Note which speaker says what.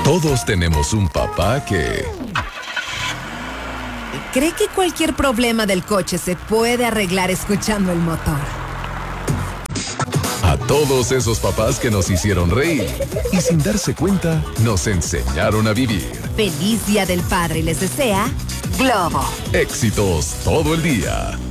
Speaker 1: Todos tenemos un papá que
Speaker 2: cree que cualquier problema del coche se puede arreglar escuchando el motor.
Speaker 1: A todos esos papás que nos hicieron reír y sin darse cuenta nos enseñaron a vivir.
Speaker 2: Feliz Día del Padre les desea Globo.
Speaker 1: Éxitos todo el día.